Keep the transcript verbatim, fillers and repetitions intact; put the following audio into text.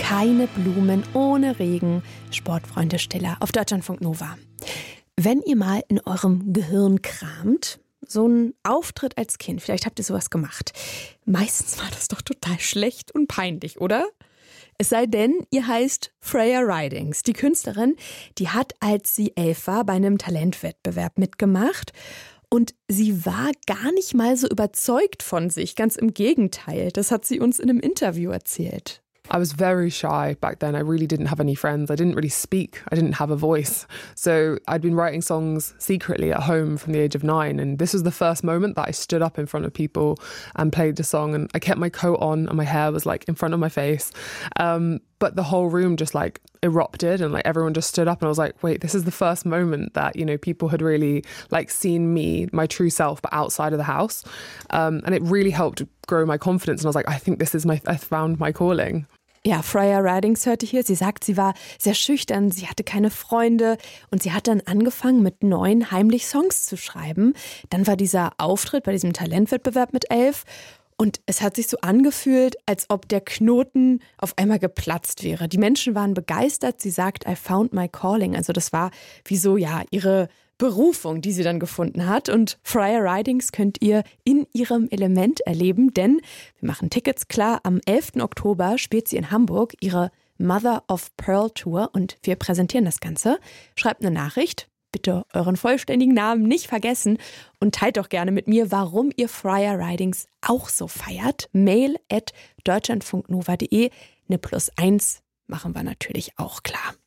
Keine Blumen ohne Regen. Sportfreunde Stiller auf Deutschlandfunk Nova. Wenn ihr mal in eurem Gehirn kramt, so ein Auftritt als Kind, vielleicht habt ihr sowas gemacht. Meistens war das doch total schlecht und peinlich, oder? Es sei denn, ihr heißt Freya Ridings. Die Künstlerin, die hat, als sie elf war, bei einem Talentwettbewerb mitgemacht. Und sie war gar nicht mal so überzeugt von sich, ganz im Gegenteil. Das hat sie uns in einem Interview erzählt. I was very shy back then. I really didn't have any friends. I didn't really speak. I didn't have a voice. So I'd been writing songs secretly at home from the age of nine. And this was the first moment that I stood up in front of people and played the song. And I kept my coat on and my hair was like in front of my face. Um, but the whole room just like erupted and like everyone just stood up. And I was like, wait, this is the first moment that, you know, people had really like seen me, my true self, but outside of the house. Um, and it really helped grow my confidence. And I was like, I think this is my, I found my calling. Ja, Freya Ridings hörte hier. Sie sagt, sie war sehr schüchtern, sie hatte keine Freunde und sie hat dann angefangen, mit neun heimlich Songs zu schreiben. Dann war dieser Auftritt bei diesem Talentwettbewerb mit elf und es hat sich so angefühlt, als ob der Knoten auf einmal geplatzt wäre. Die Menschen waren begeistert. Sie sagt, I found my calling. Also das war wie so, ja, ihre Berufung, die sie dann gefunden hat. Und Freya Ridings könnt ihr in ihrem Element erleben, denn wir machen Tickets klar. Am elften Oktober spielt sie in Hamburg ihre Mother of Pearl Tour und wir präsentieren das Ganze. Schreibt eine Nachricht, bitte euren vollständigen Namen nicht vergessen und teilt doch gerne mit mir, warum ihr Freya Ridings auch so feiert. Mail at deutschlandfunknova punkt de, eine Plus eins machen wir natürlich auch klar.